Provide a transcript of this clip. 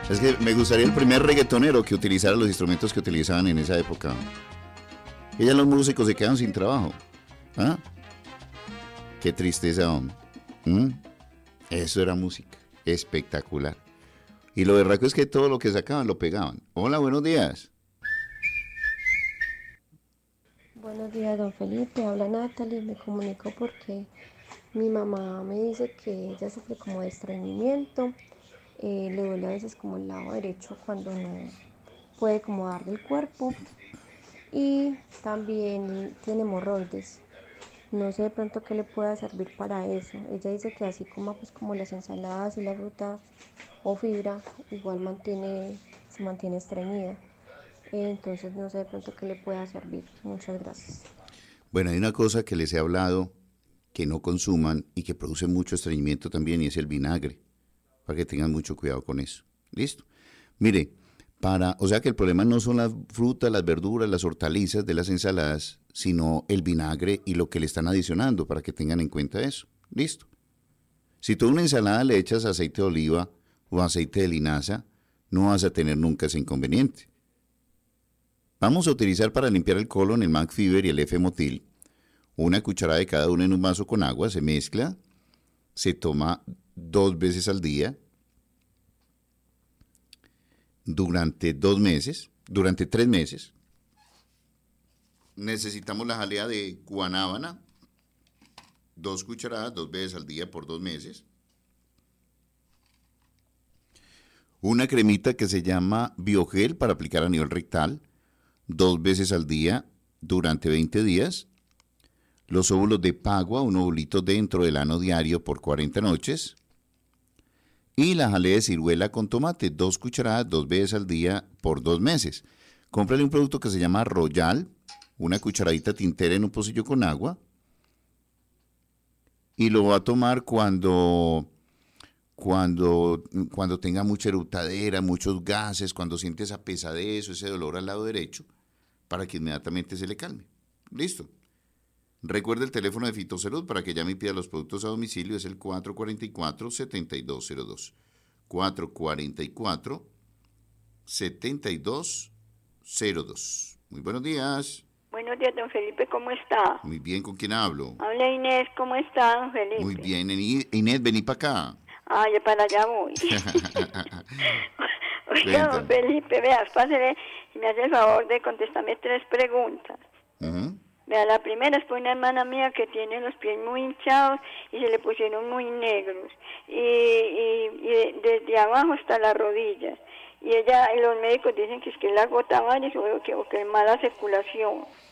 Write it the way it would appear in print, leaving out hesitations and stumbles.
Es que me gustaría el primer reggaetonero que utilizara los instrumentos que utilizaban en esa época. Y ya los músicos se quedan sin trabajo. ¿Ah? Qué tristeza, hombre. ¿Mm? Eso era música. Espectacular. Y lo berraco es que todo lo que sacaban lo pegaban. Hola, buenos días. Buenos días, don Felipe. Habla Natalie. Me comunico porque mi mamá me dice que ella sufre como de estreñimiento. Le duele a veces como el lado derecho cuando no puede como darle el cuerpo. Y también tiene hemorroides. No sé de pronto qué le pueda servir para eso. Ella dice que así como pues como las ensaladas y la fruta o fibra, igual se mantiene estreñida. Entonces no sé de pronto qué le pueda servir. Muchas gracias. Bueno, hay una cosa que les he hablado que no consuman y que produce mucho estreñimiento también y es el vinagre. Para que tengan mucho cuidado con eso. ¿Listo? Mire, o sea que el problema no son las frutas, las verduras, las hortalizas de las ensaladas, sino el vinagre y lo que le están adicionando para que tengan en cuenta eso. ¿Listo? Si tú a una ensalada le echas aceite de oliva o aceite de linaza, no vas a tener nunca ese inconveniente. Vamos a utilizar para limpiar el colon el McFever y el F-Motil. Una cucharada de cada uno en un vaso con agua, se mezcla, se toma 2 veces al día durante 2 meses, durante 3 meses. Necesitamos la jalea de guanábana, 2 cucharadas, 2 veces al día por 2 meses. Una cremita que se llama Biogel para aplicar a nivel rectal, 2 veces al día durante 20 días. Los óvulos de Pagua, un ovulito dentro del ano diario por 40 noches. Y la jalea de ciruela con tomate, 2 cucharadas, 2 veces al día por 2 meses. Cómprale un producto que se llama Royal, una cucharadita tintera en un pocillo con agua. Y lo va a tomar cuando tenga mucha erutadera, muchos gases, cuando siente esa pesadez o ese dolor al lado derecho, para que inmediatamente se le calme. Listo. Recuerde el teléfono de Fitosalud para que llame y pida los productos a domicilio, es el 444-7202. 444-7202. Muy buenos días. Buenos días, don Felipe, ¿cómo está? Muy bien, ¿con quién hablo? Habla Inés, ¿cómo está, don Muy Felipe? bien, Inés, vení para acá. Ah, ya para allá voy. Oiga, don Cuéntame. Felipe, vea, pásele y me hace el favor de contestarme 3 preguntas. Ujú. Vea, la primera es por una hermana mía que tiene los pies muy hinchados y se le pusieron muy negros. Y desde abajo hasta las rodillas. Y los médicos dicen que es la gota varis o que es mala circulación.